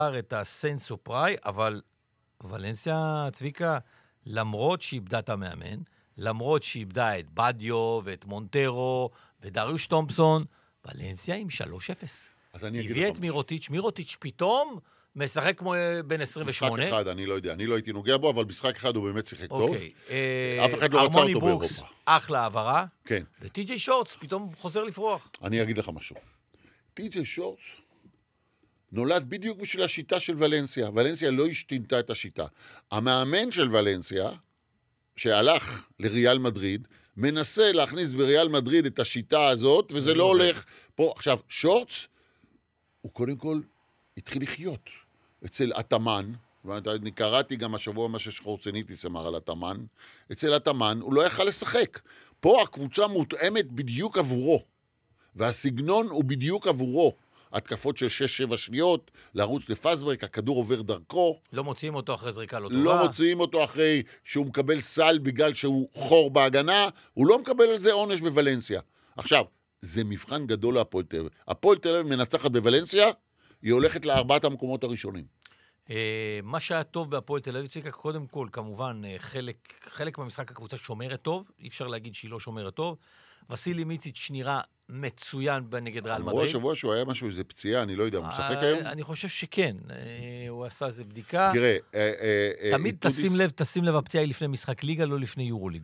את הסנסו פראי, אבל ולנסיה, צביקה, למרות שאיבדה את המאמן, למרות שאיבדה את בדיו ואת מונטרו ודריוש תומפסון, ולנסיה עם 3-0. הביא את מירוטיץ' פתאום משחק כמו בן 28. משחק אחד, אני לא יודע, אני לא הייתי נוגע בו, אבל משחק אחד הוא באמת שיחק טוב. אף אחד לא רצה אותו באירופה. אחלה העברה. כן. וטי.ג'יי שורטס פתאום חוזר לפרוח. אני אגיד לך משהו. טי.ג'יי שורטס נולד בדיוק בשביל השיטה של ולנסיה. ולנסיה לא השתינתה את השיטה. המאמן של ולנסיה, שהלך לריאל מדריד, מנסה להכניס בריאל מדריד את השיטה הזאת, וזה לא הולך פה. עכשיו, שורטס, הוא קודם כל התחיל לחיות אצל התאמן, ואני קראתי גם השבוע מה ששחורצניטיס אמר על התאמן, אצל התאמן הוא לא יכל לשחק. פה הקבוצה מותאמת בדיוק עבורו, והסגנון הוא בדיוק עבורו. התקפות של 6-7 שניות, לרוץ לפסברק, הכדור עובר דרכו. לא מוציאים אותו אחרי זריקה לא טובה. לא מוציאים אותו אחרי שהוא מקבל סל בגלל שהוא חור בהגנה, הוא לא מקבל על זה עונש בוולנסיה. עכשיו, זה מבחן גדול להפועל תל אביב. הפועל תל אביב מנצחת בוולנסיה, היא הולכת לארבעת המקומות הראשונים. מה שהיה טוב בהפועל תל אביב, צביקה, קודם כל, כמובן, חלק מהמשחק הקבוצה שומרת טוב, אי אפשר להגיד שהיא לא שומרת טוב. וסילי מיציץ' נראה מצוין בנגד ריאל מדריד. שבוע שהוא היה משהו, איזה פציעה, אני לא יודע, הוא משחק היום? אני חושב שכן, הוא עשה איזה בדיקה. תראה, תמיד תשים לב, הפציעה היא לפני משחק ליגה, לא לפני יורוליג.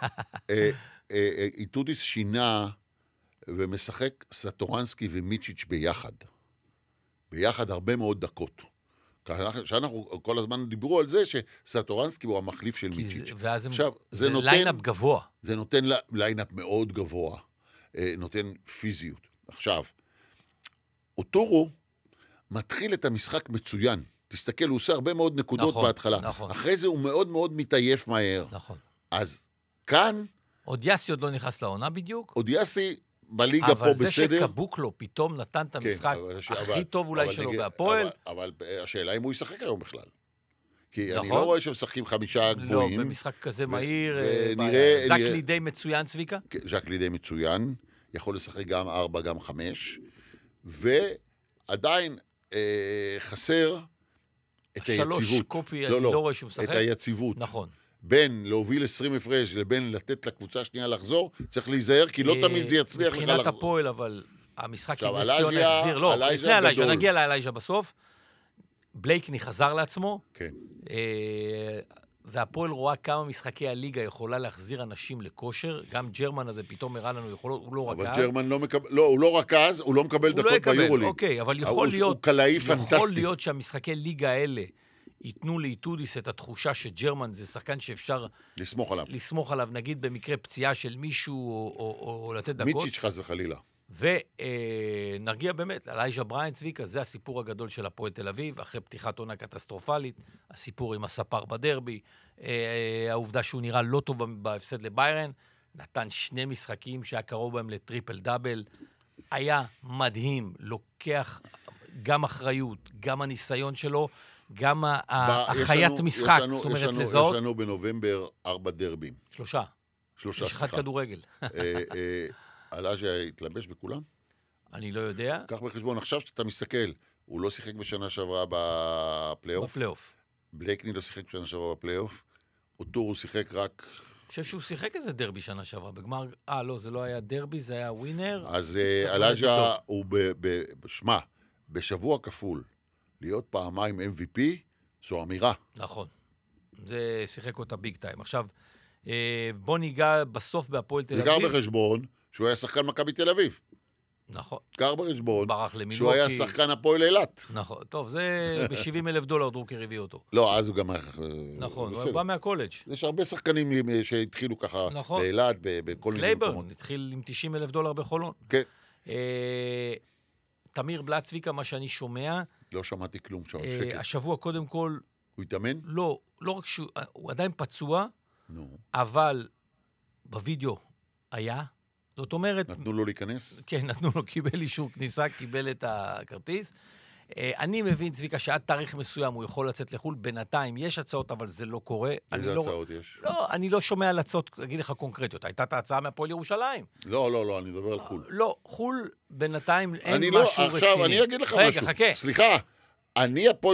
איטודיס שינה ומשחק סטורנסקי ומיצ'יץ' ביחד. ביחד הרבה מאוד דקות. שאנחנו כל הזמן דיברו על זה שסטורנסקי הוא המחליף של מיצ'יץ'. זה ליינאפ גבוה. זה נותן ליינאפ מאוד גבוה, נותן פיזיות. עכשיו, אוטורו מתחיל את המשחק מצוין. תסתכל, הוא עושה הרבה מאוד נקודות בהתחלה. נכון. אחרי זה הוא מאוד מאוד מתעייף מהר. נכון. אז כאן... אודיאסי עוד לא נכנס לעונה בדיוק. אודיאסי בליגה פה בסדר. אבל זה שקבוקלו פתאום נתן את המשחק הכי טוב אולי שלו בהפועל. אבל השאלה אם הוא ישחק היום בכלל. כי אני לא רואה שמשחקים 5 גבוהים. לא, במשחק כזה מהיר, ז'ק לידי מצוין, צביקה? ז'ק לידי מצוין, יכול לשחק גם 4, גם 5, ועדיין חסר את היציבות. 3 קופי, אני לא רואה שהוא משחק. את היציבות. נכון. בין להוביל 20 הפרש לבין לתת לקבוצה השנייה לחזור, צריך להיזהר, כי לא תמיד זה יצליח לך לחזור. מבחינת הפועל, אבל המשחק עם נסיונה החזיר, לא, לפני אלייג'ה, נגיע לאלייג'ה בסוף. בלייקני חזר לעצמו, כן. והפועל רואה כמה משחקי הליגה יכולה להחזיר אנשים לכושר, גם ג'רמן הזה פתאום הראה לנו, הוא לא רכז. אבל ג'רמן לא מקבל, לא, הוא לא רכז, הוא לא מקבל דקות ביורוליג. אוקיי, אבל יכול להיות שהמשחקי ליגה האלה ייתנו לאיטודיס את התחושה שג'רמן זה שחקן שאפשר לסמוך עליו, נגיד במקרה פציעה של מישהו או לתת דקות. מיצ'יץ' חס וחלילה. ונרגיע באמת, אלייג'ה בריין, צביקה, זה הסיפור הגדול של הפועל תל אביב, אחרי פתיחת עונה קטסטרופלית, הסיפור עם הספר בדרבי, העובדה שהוא נראה לא טוב בהפסד לביירן, נתן 2 משחקים שהיה קרוב בהם לטריפל דאבל, היה מדהים, לוקח גם אחריות, גם הניסיון שלו, גם החיית משחק, זאת אומרת לזהות. יש לנו בנובמבר 4 דרבים. 3. יש 1 כדורגל. אלייג'ה התלבש בכולם? אני לא יודע. קח בחשבון, עכשיו שאתה מסתכל, הוא לא שיחק בשנה שעברה בפלייאוף. בלייקני לא שיחק בשנה שעברה בפלייאוף. אוטורו שיחק רק... אני חושב שהוא שיחק איזה דרבי שנה שעברה. בגמר... לא, זה לא היה דרבי, זה היה ווינר. אז אלייג'ה הוא בשמה, בשבוע כפול, להיות פעמיים MVP, זו אמירה. נכון. זה שיחק אותה ביג טיים. עכשיו, בוא ניגע בסוף בהפועל תל אביב. ניגע בחשבון שהוא היה שחקן מכבי תל אביב. נכון. קר בחשבון שהוא כי... היה שחקן הפועל אילת. נכון. טוב, זה $70,000 דרוקר הביא אותו. לא, אז הוא גם... נכון, הוא בא מהקולג'. יש הרבה שחקנים שהתחילו ככה נכון. באילת, בכל מיני מקומות. קלייברן התחיל עם $90,000 בחולון. כן. תמיר בלצביקה, מה שאני שומע... לא שמעתי כלום, השבוע קודם כל... הוא התאמן? לא רק שהוא... הוא עדיין פצוע, אבל בווידאו היה... זאת אומרת... נתנו לו להיכנס? כן, נתנו לו, קיבל אישור כניסה, קיבל את הכרטיס. אני מבין, צביקה, שעד תאריך מסוים הוא יכול לצאת לחול. בינתיים יש הצעות, אבל זה לא קורה. איזה הצעות יש? לא, אני לא שומע על הצעות, אגיד לך קונקרטיות. הייתה את ההצעה מהפועל ירושלים. לא, אני מדבר על חול. לא, חול בינתיים אין משהו רציני. עכשיו, אני אגיד לך משהו. רגע, חכה. סליחה, אני הפועל